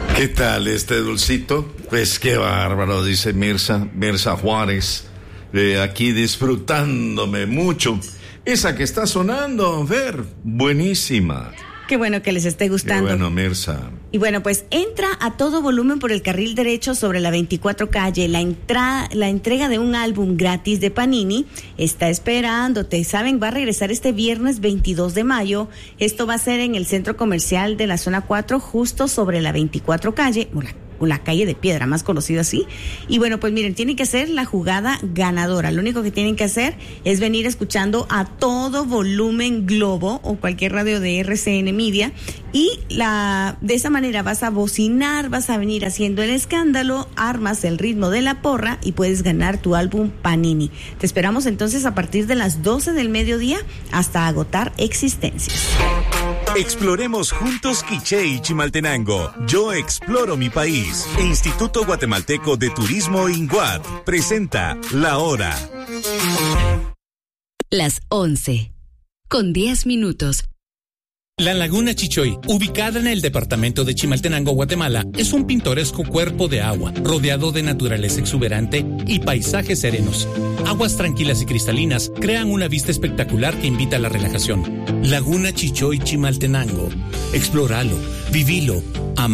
¿Qué tal este dulcito? Pues qué bárbaro, dice Mirza Juárez. Aquí disfrutándome mucho. Esa que está sonando, Ver, buenísima. Qué bueno que les esté gustando. Qué bueno, Mirza. Y bueno, pues entra a todo volumen por el carril derecho sobre la 24 calle. La entrega de un álbum gratis de Panini está esperándote. Saben, va a regresar este viernes 22 de mayo. Esto va a ser en el centro comercial de la zona 4, justo sobre la 24 calle, la calle de Piedra, más conocida así. Y bueno, pues miren, tienen que hacer la jugada ganadora. Lo único que tienen que hacer es venir escuchando a todo volumen Globo o cualquier radio de RCN Media, y de esa manera vas a bocinar, vas a venir haciendo el escándalo, armas el ritmo de la porra y puedes ganar tu álbum Panini. Te esperamos entonces a partir de las 12 del mediodía hasta agotar existencias. Exploremos juntos Quiché y Chimaltenango. Yo exploro mi país. Instituto Guatemalteco de Turismo INGUAT presenta La Hora. Las 11:10. La Laguna Chichoy, ubicada en el departamento de Chimaltenango, Guatemala, es un pintoresco cuerpo de agua, rodeado de naturaleza exuberante y paisajes serenos. Aguas tranquilas y cristalinas crean una vista espectacular que invita a la relajación. Laguna Chichoy, Chimaltenango. Explóralo, vivilo,